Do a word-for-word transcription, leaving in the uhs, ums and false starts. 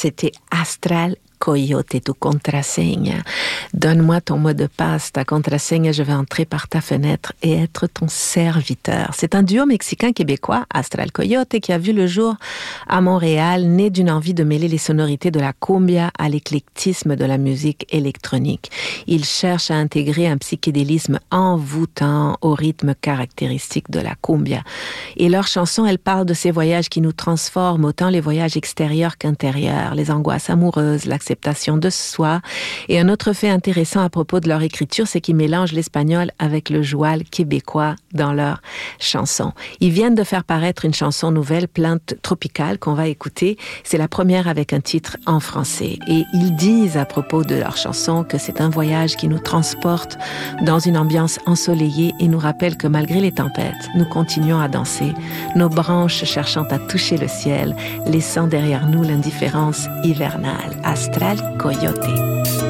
C'était Astral Coyote, tu contraseña. Donne-moi ton mot de passe, ta contraseña, je vais entrer par ta fenêtre et être ton serviteur. C'est un duo mexicain-québécois, Astral Coyote, qui a vu le jour à Montréal, né d'une envie de mêler les sonorités de la cumbia à l'éclectisme de la musique électronique. Il cherche à intégrer un psychédélisme envoûtant au rythme caractéristique de la cumbia. Et leur chanson, elle parle de ces voyages qui nous transforment, autant les voyages extérieurs qu'intérieurs, les angoisses amoureuses, l'acceptation de soi. Et un autre fait intéressant à propos de leur écriture, c'est qu'ils mélangent l'espagnol avec le joual québécois dans leurs chansons. Ils viennent de faire paraître une chanson nouvelle, Plainte tropicale, qu'on va écouter. C'est la première avec un titre en français. Et ils disent à propos de leur chanson que c'est un voyage qui nous transporte dans une ambiance ensoleillée et nous rappelle que malgré les tempêtes, nous continuons à danser, nos branches cherchant à toucher le ciel, laissant derrière nous l'indifférence hivernale. Astral Coyote.